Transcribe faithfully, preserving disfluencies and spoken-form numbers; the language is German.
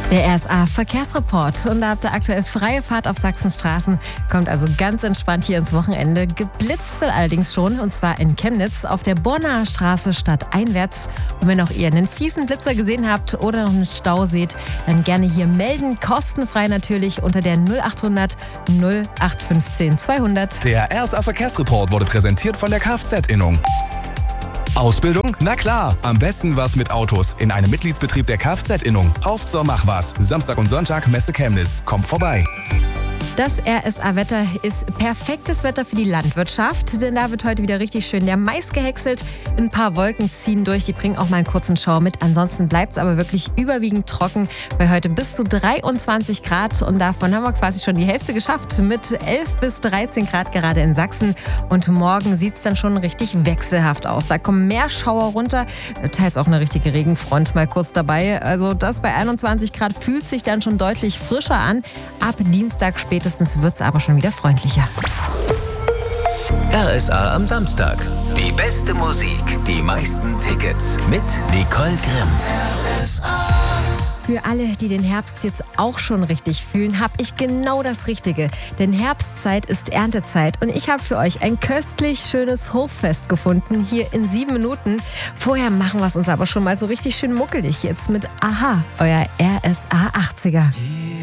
Der R S A-Verkehrsreport. Und da habt ihr aktuell freie Fahrt auf Sachsens Straßen. Kommt also ganz entspannt hier ins Wochenende. Geblitzt wird allerdings schon, und zwar in Chemnitz auf der Bornaer Straße stadteinwärts. Und wenn auch ihr einen fiesen Blitzer gesehen habt oder noch einen Stau seht, dann gerne hier melden. Kostenfrei natürlich unter der null achthundert null acht fünfzehn zweihundert. Der R S A-Verkehrsreport wurde präsentiert von der Kfz-Innung. Ausbildung? Na klar, am besten was mit Autos in einem Mitgliedsbetrieb der Kfz-Innung. Auf zur Machwas. Samstag und Sonntag Messe Chemnitz. Kommt vorbei. Das R S A-Wetter ist perfektes Wetter für die Landwirtschaft, denn da wird heute wieder richtig schön der Mais gehäckselt. Ein paar Wolken ziehen durch, die bringen auch mal einen kurzen Schauer mit. Ansonsten bleibt es aber wirklich überwiegend trocken, bei heute bis zu dreiundzwanzig Grad. Und davon haben wir quasi schon die Hälfte geschafft mit elf bis dreizehn Grad gerade in Sachsen. Und morgen sieht es dann schon richtig wechselhaft aus. Da kommen mehr Schauer runter, teils auch eine richtige Regenfront mal kurz dabei. Also das bei einundzwanzig Grad fühlt sich dann schon deutlich frischer an. Ab Dienstag spätestens wird es aber schon wieder freundlicher. R S A am Samstag. Die beste Musik, die meisten Tickets mit Nicole Grimm. R S A. Für alle, die den Herbst jetzt auch schon richtig fühlen, habe ich genau das Richtige. Denn Herbstzeit ist Erntezeit und ich habe für euch ein köstlich schönes Hoffest gefunden, hier in sieben Minuten. Vorher machen wir es uns aber schon mal so richtig schön muckelig jetzt mit Aha, euer R S A achtziger.